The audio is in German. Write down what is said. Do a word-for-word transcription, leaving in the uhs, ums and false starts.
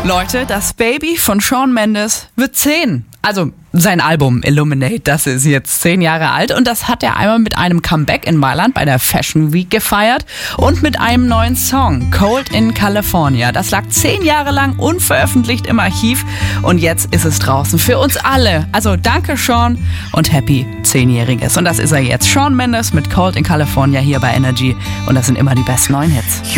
Leute, das Baby von Shawn Mendes wird zehn. Also sein Album Illuminate, das ist jetzt zehn Jahre alt und das hat er einmal mit einem Comeback in Mailand bei der Fashion Week gefeiert und mit einem neuen Song, Cold in California. Das lag zehn Jahre lang unveröffentlicht im Archiv und jetzt ist es draußen für uns alle. Also danke Shawn und happy zehnjähriges. Und das ist er jetzt. Shawn Mendes mit Cold in California hier bei Energy und das sind immer die besten neuen Hits.